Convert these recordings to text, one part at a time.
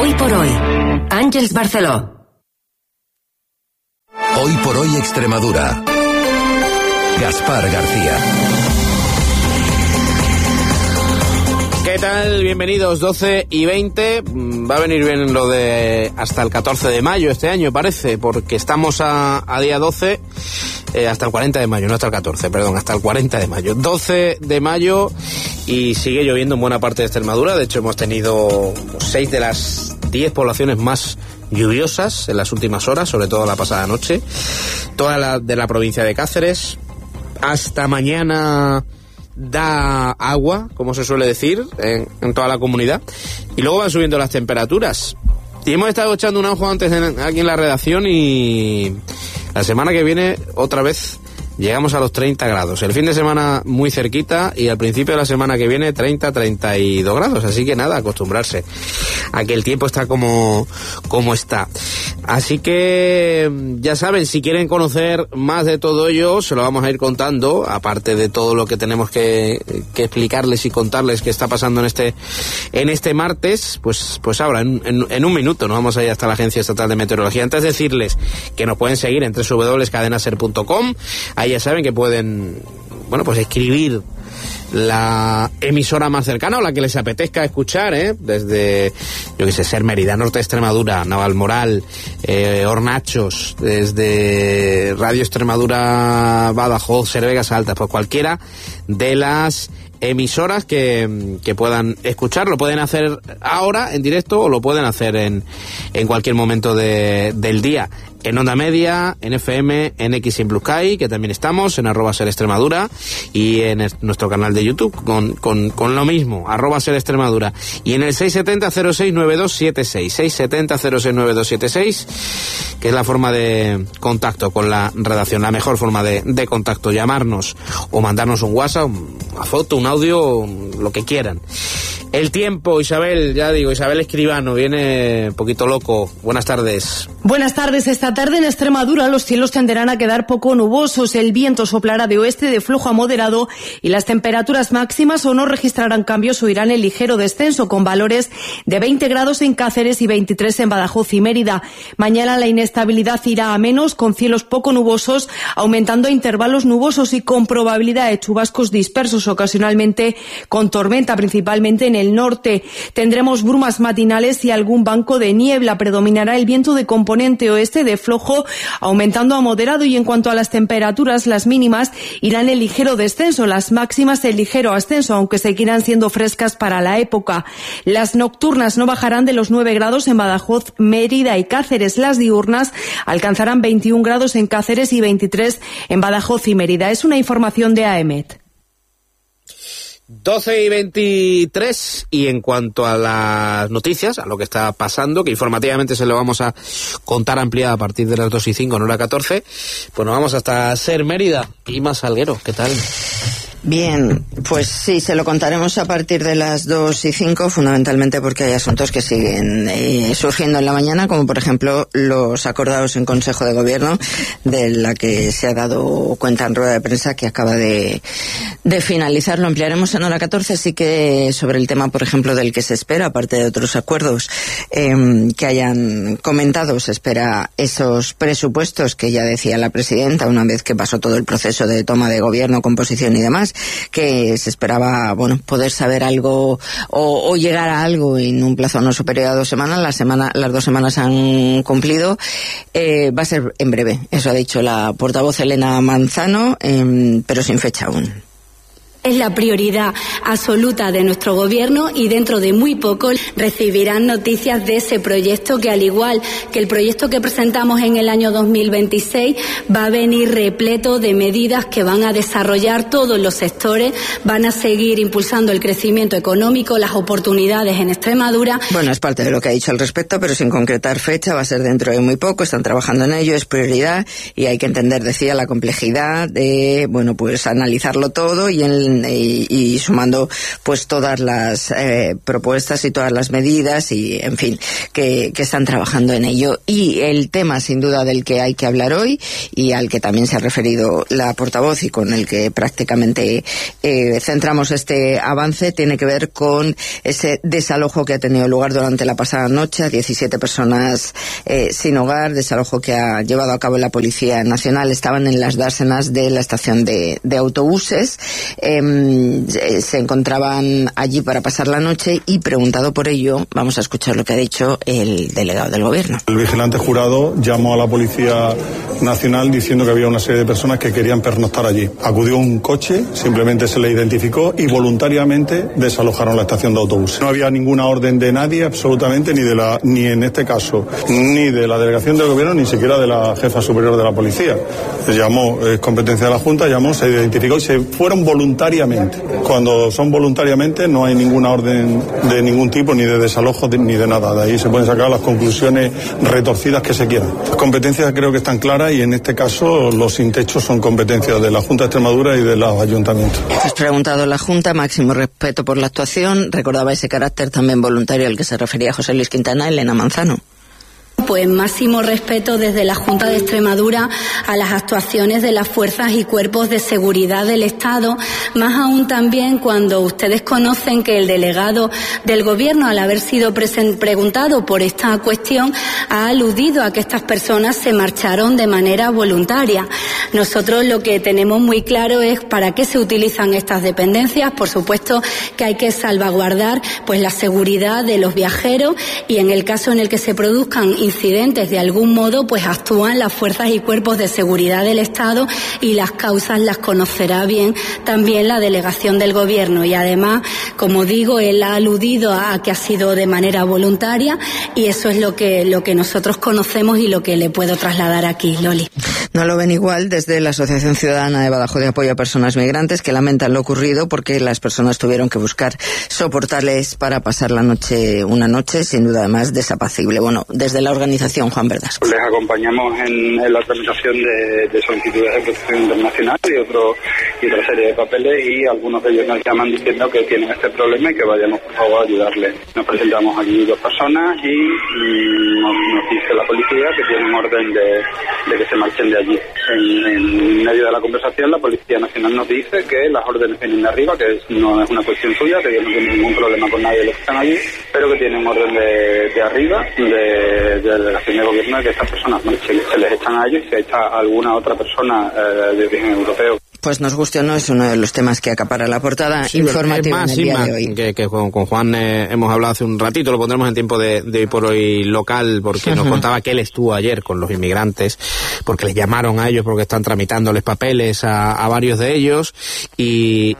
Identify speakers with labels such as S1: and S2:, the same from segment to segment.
S1: Hoy por hoy, Àngels Barceló.
S2: Hoy por hoy Extremadura. Gaspar García.
S3: ¿Qué tal? Bienvenidos, 12:20. Va a venir bien lo de hasta el 14 de mayo este año, parece, porque estamos a día 12, hasta el 40 de mayo, no hasta el 14, perdón, hasta el 40 de mayo. 12 de mayo y sigue lloviendo en buena parte de Extremadura. De hecho, hemos tenido 6 de las 10 poblaciones más lluviosas en las últimas horas, sobre todo la pasada noche. Toda la de la provincia de Cáceres. Hasta mañana da agua, como se suele decir, en toda la comunidad. Y luego van subiendo las temperaturas. Y hemos estado echando un ojo antes aquí en la redacción y la semana que viene otra vez llegamos a los 30 grados. El fin de semana muy cerquita y al principio de la semana que viene 30-32 grados. Así que nada, acostumbrarse a que el tiempo está como está. Así que ya saben, si quieren conocer más de todo ello, se lo vamos a ir contando, aparte de todo lo que tenemos que explicarles y contarles que está pasando en este martes, pues ahora, en un minuto, nos vamos a ir hasta la Agencia Estatal de Meteorología. Antes de decirles que nos pueden seguir en www.cadenaser.com. Ahí ya saben que pueden, pues escribir la emisora más cercana o la que les apetezca escuchar, desde, Ser Mérida, Norte de Extremadura, Navalmoral, Hornachos, desde Radio Extremadura, Badajoz, Cervegas Altas, pues cualquiera de las emisoras que puedan escuchar. Lo pueden hacer ahora en directo o lo pueden hacer en cualquier momento del día. En Onda Media, en FM, en X y en Blue Sky, que también estamos, en @SerExtremadura, y en nuestro canal de YouTube con lo mismo, @SerExtremadura, y en el 670-069276, 670-069276, que es la forma de contacto con la redacción, la mejor forma de contacto, llamarnos o mandarnos un WhatsApp, una foto, un audio, lo que quieran. El tiempo, Isabel Escribano, viene un poquito loco. Buenas tardes.
S4: Buenas tardes. Esta tarde en Extremadura los cielos tenderán a quedar poco nubosos, el viento soplará de oeste de flojo a moderado y las temperaturas máximas o no registrarán cambios o irán en ligero descenso, con valores de 20 grados en Cáceres y 23 en Badajoz y Mérida. Mañana la inestabilidad irá a menos, con cielos poco nubosos, aumentando a intervalos nubosos y con probabilidad de chubascos dispersos, ocasionalmente con tormenta, principalmente en el norte. Tendremos brumas matinales y algún banco de niebla. Predominará el viento de componente oeste de flojo, aumentando a moderado, y en cuanto a las temperaturas, las mínimas irán en ligero descenso, las máximas en ligero ascenso, aunque seguirán siendo frescas para la época. Las nocturnas no bajarán de los 9 grados en Badajoz, Mérida y Cáceres. Las diurnas alcanzarán 21 grados en Cáceres y 23 en Badajoz y Mérida. Es una información de AEMET.
S3: 12:23, y en cuanto a las noticias, a lo que está pasando, que informativamente se lo vamos a contar ampliada a partir de las 2:05 en hora 14, pues nos vamos hasta Ser Mérida. Clima Salguero, ¿qué tal?
S5: Bien, pues sí, se lo contaremos a partir de las 2:05, fundamentalmente porque hay asuntos que siguen surgiendo en la mañana, como por ejemplo los acordados en Consejo de Gobierno, de la que se ha dado cuenta en rueda de prensa que acaba de finalizar. Lo ampliaremos en hora 14, así que sobre el tema, por ejemplo, del que se espera, aparte de otros acuerdos que hayan comentado, se espera esos presupuestos que ya decía la presidenta una vez que pasó todo el proceso de toma de gobierno, composición y demás, que se esperaba, poder saber algo o llegar a algo en un plazo no superior a 2 semanas. Las 2 semanas han cumplido. Va a ser en breve, eso ha dicho la portavoz Elena Manzano, pero sin fecha aún.
S6: Es la prioridad absoluta de nuestro gobierno y dentro de muy poco recibirán noticias de ese proyecto que, al igual que el proyecto que presentamos en el año 2026, va a venir repleto de medidas que van a desarrollar todos los sectores, van a seguir impulsando el crecimiento económico, las oportunidades en Extremadura. Bueno,
S5: es parte de lo que ha dicho al respecto, pero sin concretar fecha. Va a ser dentro de muy poco, están trabajando en ello, es prioridad y hay que entender, decía, la complejidad de, analizarlo todo y en y sumando pues todas las propuestas y todas las medidas y en fin que están trabajando en ello. Y el tema sin duda del que hay que hablar hoy y al que también se ha referido la portavoz y con el que prácticamente centramos este avance tiene que ver con ese desalojo que ha tenido lugar durante la pasada noche a 17 personas sin hogar, desalojo que ha llevado a cabo la Policía Nacional. Estaban en las dársenas de la estación de autobuses, se encontraban allí para pasar la noche y preguntado por ello, vamos a escuchar lo que ha dicho el delegado del Gobierno.
S7: El vigilante jurado llamó a la Policía Nacional diciendo que había una serie de personas que querían pernoctar allí. Acudió un coche, simplemente se le identificó y voluntariamente desalojaron la estación de autobuses. No había ninguna orden de nadie, absolutamente, ni en este caso, ni de la delegación del Gobierno, ni siquiera de la jefa superior de la policía. Llamó, es competencia de la Junta, llamó, se identificó y se fueron voluntariamente. Cuando son voluntariamente no hay ninguna orden de ningún tipo, ni de desalojo, ni de nada. De ahí se pueden sacar las conclusiones retorcidas que se quieran. Las competencias creo que están claras y en este caso los sin techo son competencias de la Junta de Extremadura y de los ayuntamientos.
S5: Has preguntado a la Junta, máximo respeto por la actuación, recordaba ese carácter también voluntario al que se refería José Luis Quintana, Elena Manzano.
S6: Pues máximo respeto desde la Junta de Extremadura a las actuaciones de las fuerzas y cuerpos de seguridad del Estado, más aún también cuando ustedes conocen que el delegado del Gobierno, al haber sido preguntado por esta cuestión, ha aludido a que estas personas se marcharon de manera voluntaria. Nosotros lo que tenemos muy claro es para qué se utilizan estas dependencias. Por supuesto que hay que salvaguardar pues la seguridad de los viajeros y en el caso en el que se produzcan incidentes de algún modo, pues actúan las fuerzas y cuerpos de seguridad del Estado y las causas las conocerá bien también la delegación del Gobierno. Y además, como digo, él ha aludido a que ha sido de manera voluntaria y eso es lo que nosotros conocemos y lo que le puedo trasladar aquí, Loli.
S5: No lo ven igual desde la Asociación Ciudadana de Badajoz de Apoyo a Personas Migrantes, que lamentan lo ocurrido porque las personas tuvieron que buscar soportarles para pasar la noche, una noche sin duda además desapacible. Bueno, desde la organización, Juan Verdasco.
S8: Les acompañamos en la tramitación de solicitudes de protección internacional y otra serie de papeles, y algunos de ellos nos llaman diciendo que tienen este problema y que vayamos por favor a ayudarles. Nos presentamos aquí 2 personas y nos dice la policía que tienen orden de que se marchen de allí. En medio de la conversación la Policía Nacional nos dice que las órdenes vienen de arriba, que no es una cuestión suya, que ellos no tienen ningún problema con nadie de los que están allí, pero que tienen orden de arriba, de la delegación de Gobierno, de que estas personas marchen. Se les echan a ellos y se echa a alguna otra persona de origen europeo.
S5: Pues nos guste o no, es uno de los temas que acapara la portada informativa en el día de hoy.
S3: Que con Juan hemos hablado hace un ratito, lo pondremos en tiempo de hoy por hoy local, porque nos contaba que él estuvo ayer con los inmigrantes, porque les llamaron a ellos porque están tramitándoles papeles a varios de ellos, y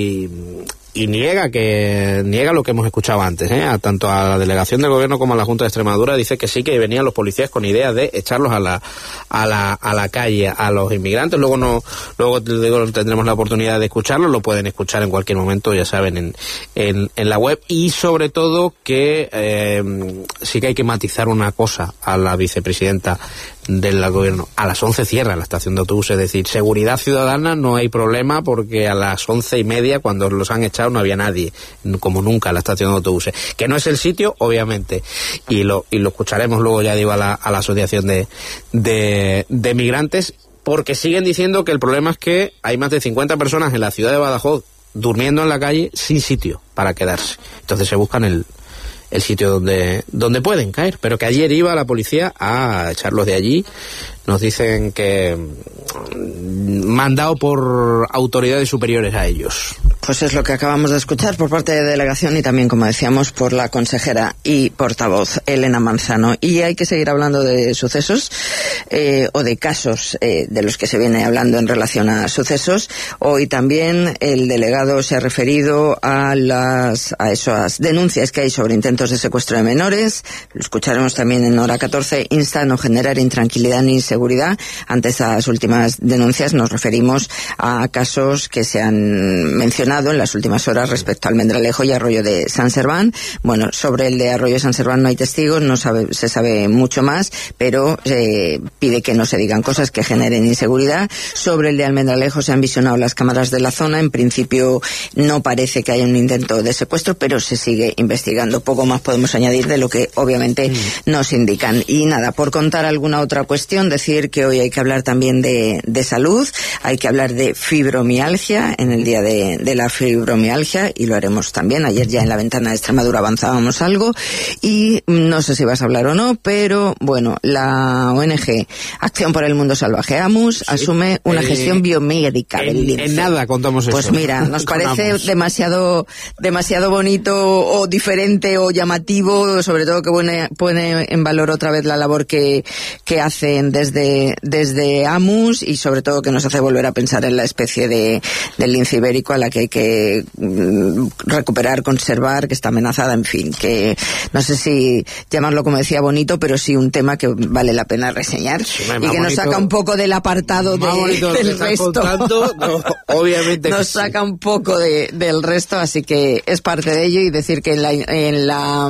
S3: niega lo que hemos escuchado antes, tanto a la delegación del Gobierno como a la Junta de Extremadura. Dice que sí, que venían los policías con idea de echarlos a la calle a los inmigrantes. Luego tendremos la oportunidad de escucharlo, lo pueden escuchar en cualquier momento, ya saben, en la web. Y sobre todo que sí que hay que matizar una cosa a la vicepresidenta del Gobierno. A las 11 cierra la estación de autobuses, es decir, seguridad ciudadana no hay problema, porque a las 11:30, cuando los han echado, no había nadie, como nunca, en la estación de autobuses. Que no es el sitio, obviamente, y lo escucharemos luego, ya digo, a la asociación de migrantes, porque siguen diciendo que el problema es que hay más de 50 personas en la ciudad de Badajoz durmiendo en la calle sin sitio para quedarse. Entonces se buscan el sitio donde pueden caer, pero que ayer iba la policía a echarlos de allí. Nos dicen que mandado por autoridades superiores a ellos.
S5: Pues es lo que acabamos de escuchar por parte de delegación y también, como decíamos, por la consejera y portavoz Elena Manzano. Y hay que seguir hablando de sucesos o de casos de los que se viene hablando en relación a sucesos. Hoy también el delegado se ha referido a esas denuncias que hay sobre intentos de secuestro de menores. Lo escucharemos también en hora 14. Insta a no generar intranquilidad ni inseguridad. Ante esas últimas denuncias nos referimos a casos que se han mencionado en las últimas horas respecto al Almendralejo y Arroyo de San Serván. Bueno, sobre el de Arroyo de San Serván no hay testigos, se sabe mucho más, pero pide que no se digan cosas que generen inseguridad. Sobre el de Almendralejo se han visionado las cámaras de la zona. En principio no parece que haya un intento de secuestro, pero se sigue investigando. Poco más podemos añadir de lo que obviamente nos indican. Y nada, por contar alguna otra cuestión, decir que hoy hay que hablar también de salud, hay que hablar de fibromialgia en el día de la fibromialgia, y lo haremos también. Ayer ya en la ventana de Extremadura avanzábamos algo, y no sé si vas a hablar o no, pero bueno, la ONG Acción por el Mundo Salvaje, AMUS, asume una gestión biomédica del lince.
S3: En nada contamos eso.
S5: Pues mira, nos parece demasiado bonito o diferente o llamativo, sobre todo que pone en valor otra vez la labor que hacen desde AMUS, y sobre todo que nos hace volver a pensar en la especie del lince ibérico a la que hay que recuperar, conservar, que está amenazada, en fin, que no sé si llamarlo, como decía, bonito, pero sí un tema que vale la pena reseñar, sí, y que nos saca un poco del apartado del resto.
S3: No, obviamente
S5: nos saca un poco del resto, así que es parte de ello. Y decir que en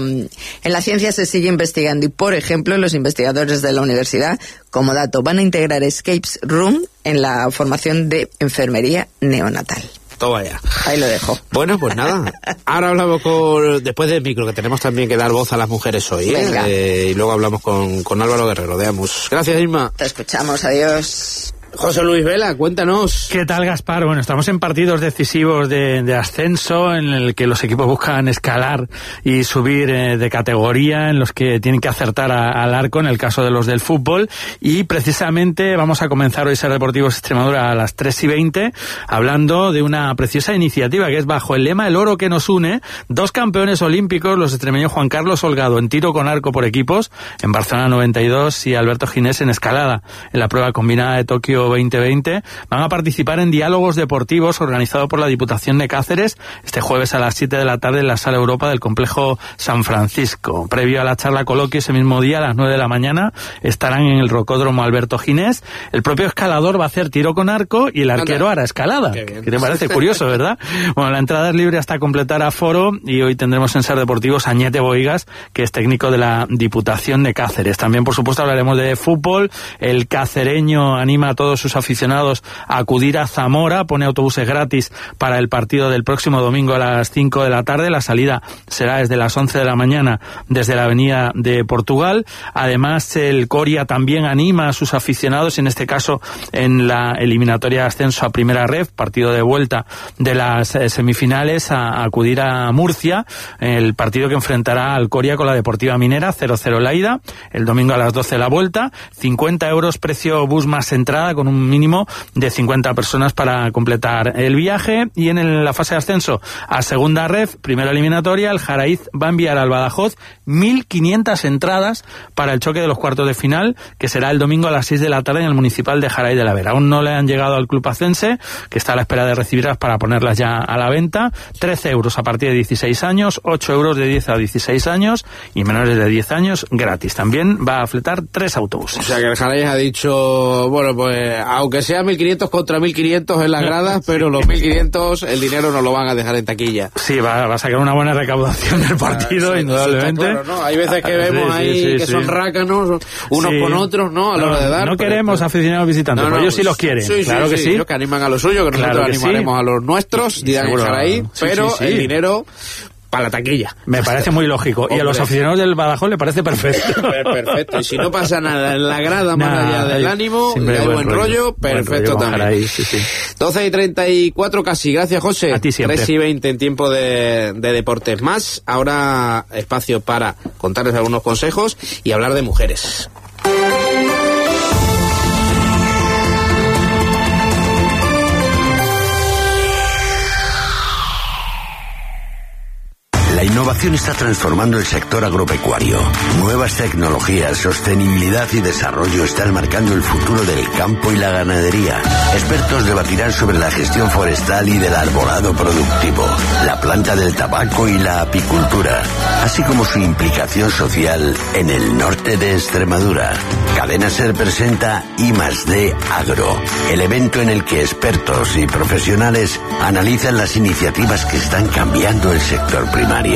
S5: la ciencia se sigue investigando, y por ejemplo los investigadores de la universidad, como dato, van a integrar Escapes Room en la formación de enfermería neonatal.
S3: Toma ya.
S5: Ahí lo dejo.
S3: Bueno, pues nada. Ahora hablamos después del micro, que tenemos también que dar voz a las mujeres hoy, y luego hablamos con Álvaro Guerrero de AMUS. Gracias, Irma.
S5: Te escuchamos, adiós.
S3: José Luis Vela, cuéntanos.
S9: ¿Qué tal, Gaspar? Bueno, estamos en partidos decisivos de ascenso, en el que los equipos buscan escalar y subir de categoría, en los que tienen que acertar al arco, en el caso de los del fútbol. Y precisamente vamos a comenzar hoy Ser Deportivos Extremadura a las 3:20, hablando de una preciosa iniciativa que es bajo el lema El oro que nos une. 2 campeones olímpicos, los extremeños Juan Carlos Holgado en tiro con arco por equipos, en Barcelona 92, y Alberto Ginés en escalada, en la prueba combinada de Tokio 2020, van a participar en diálogos deportivos organizados por la Diputación de Cáceres este jueves a las 7 de la tarde en la Sala Europa del Complejo San Francisco. Previo a la charla coloquio, ese mismo día a las 9 de la mañana estarán en el Rocódromo Alberto Ginés. El propio escalador va a hacer tiro con arco y el arquero hará escalada. ¿Qué te parece? Curioso, ¿verdad? Bueno, la entrada es libre hasta completar aforo, y hoy tendremos en Ser Deportivos a Ñete Boigas, que es técnico de la Diputación de Cáceres. También, por supuesto, hablaremos de fútbol. El cacereño anima a todos sus aficionados a acudir a Zamora, pone autobuses gratis para el partido del próximo domingo a las 5 de la tarde. La salida será desde las 11 de la mañana desde la Avenida de Portugal. Además, el Coria también anima a sus aficionados, en este caso en la eliminatoria de ascenso a Primera Ref, partido de vuelta de las semifinales, a acudir a Murcia, el partido que enfrentará al Coria con la Deportiva Minera, 0-0 la ida, el domingo a las 12 la vuelta. 50 euros precio bus más entrada, con un mínimo de 50 personas para completar el viaje. Y en la fase de ascenso a Segunda Ref, primera eliminatoria, el Jaraiz va a enviar al Badajoz 1.500 entradas para el choque de los cuartos de final, que será el domingo a las 6 de la tarde en el Municipal de Jaraiz de la Vera. Aún no le han llegado al club acense, que está a la espera de recibirlas para ponerlas ya a la venta. 13 euros a partir de 16 años, 8 euros de 10 a 16 años, y menores de 10 años gratis. También va a fletar 3 autobuses.
S3: O sea que el Jaraiz ha dicho, bueno, pues aunque sea 1.500 contra 1.500 en las gradas, pero los 1.500 el dinero no lo van a dejar en taquilla.
S9: Sí, va a sacar una buena recaudación del partido, indudablemente.
S3: Claro, ¿no? Hay veces que vemos que son rácanos unos con otros, ¿no? A la hora de dar.
S9: No queremos aficionados visitantes, pero ellos sí los quieren. Claro que sí.
S3: Ellos que animan a lo suyo, que nosotros animaremos a los nuestros, dirán el Jaraiz, pero el dinero para la taquilla.
S9: Me parece muy lógico. Hombre. Y a los aficionados del Badajoz le parece perfecto.
S3: Perfecto. Y si no pasa nada en la grada, más allá del ánimo, y hay buen rollo, perfecto también. Ahí, 12:34 casi. Gracias, José.
S9: A ti siempre.
S3: 3:20 en tiempo de deportes más. Ahora espacio para contarles algunos consejos y hablar de mujeres.
S10: La innovación está transformando el sector agropecuario. Nuevas tecnologías, sostenibilidad y desarrollo están marcando el futuro del campo y la ganadería. Expertos debatirán sobre la gestión forestal y del arbolado productivo, la planta del tabaco y la apicultura, así como su implicación social en el norte de Extremadura. Cadena Ser presenta I+D Agro, el evento en el que expertos y profesionales analizan las iniciativas que están cambiando el sector primario.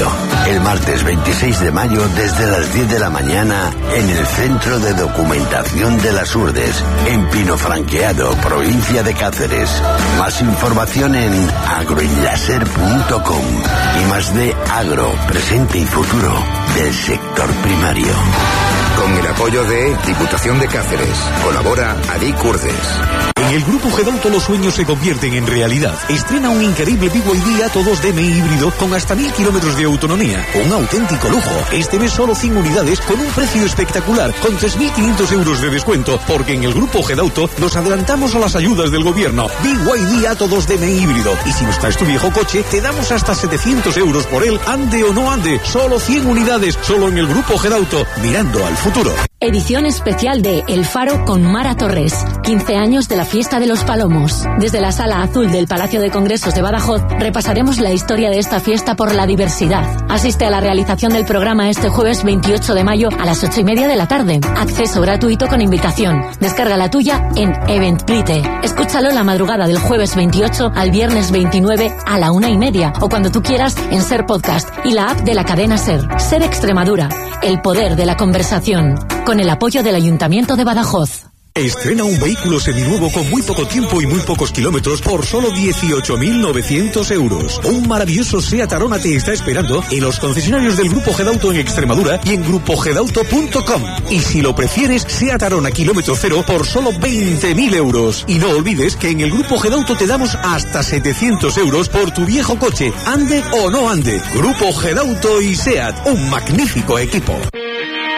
S10: Primario. El martes 26 de mayo desde las 10 de la mañana en el Centro de Documentación de las Urdes, en Pinofranqueado, provincia de Cáceres. Más información en agroinlaser.com y más de agro, presente y futuro del sector primario.
S2: Con el apoyo de Diputación de Cáceres. Colabora Adic Urdes.
S11: En el Grupo Gedauto los sueños se convierten en realidad. Estrena un increíble BYD Atto 2DM híbrido con hasta 1000 kilómetros de autonomía. Un auténtico lujo. Este mes solo 100 unidades con un precio espectacular, con 3.500 euros de descuento, porque en el Grupo Gedauto nos adelantamos a las ayudas del gobierno. BYD Atto 2DM híbrido. Y si nos traes tu viejo coche, te damos hasta 700 euros por él, ande o no ande. Solo 100 unidades, solo en el Grupo Gedauto, mirando al futuro.
S12: Edición especial de El Faro con Mara Torres. 15 años de la Fiesta de los Palomos. Desde la Sala Azul del Palacio de Congresos de Badajoz repasaremos la historia de esta fiesta por la diversidad. Asiste a la realización del programa este jueves 28 de mayo a las 8:30 de la tarde. Acceso gratuito con invitación. Descarga la tuya en Eventbrite. Escúchalo la madrugada del jueves 28 al viernes 29 a la 1:30 o cuando tú quieras en Ser Podcast y la app de la cadena Ser. Ser Extremadura. El poder de la conversación. Con el apoyo del Ayuntamiento de Badajoz.
S11: Estrena un vehículo seminuevo con muy poco tiempo y muy pocos kilómetros por solo 18.900 euros. Un maravilloso Seat Arona te está esperando en los concesionarios del Grupo Gedauto en Extremadura y en grupogedauto.com. Y si lo prefieres, Seat Arona kilómetro cero por solo 20.000 euros. Y no olvides que en el Grupo Gedauto te damos hasta 700 euros por tu viejo coche, ande o no ande. Grupo Gedauto y Seat, un magnífico equipo.